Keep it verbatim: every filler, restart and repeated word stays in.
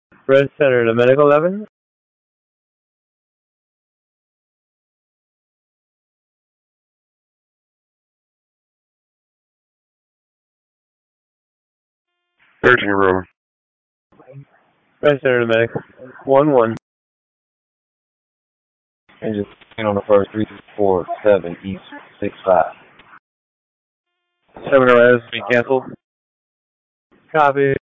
Red Center to Medical eleven. Surgery room. Red Center to Medic. one one. Engine on the first three four seven East six five. seven arrests be canceled. Copy.